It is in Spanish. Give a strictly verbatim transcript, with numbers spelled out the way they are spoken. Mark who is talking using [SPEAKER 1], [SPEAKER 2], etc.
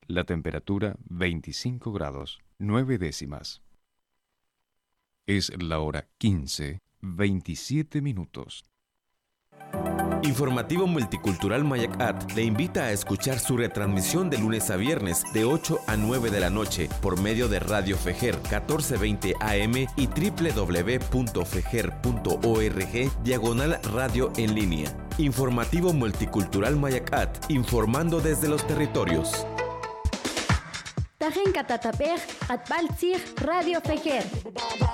[SPEAKER 1] La temperatura veinticinco grados, nueve décimas. Es la hora quince, veintisiete minutos.
[SPEAKER 2] Informativo Multicultural Mayacat le invita a escuchar su retransmisión de lunes a viernes de ocho a nueve de la noche por medio de Radio Fejer catorce veinte A M y doble u doble u doble u punto fejer punto org diagonal radio en línea. Informativo Multicultural Mayacat, informando desde los territorios.
[SPEAKER 3] Tajen Catatapej, Atbaltzig, Radio Fejer.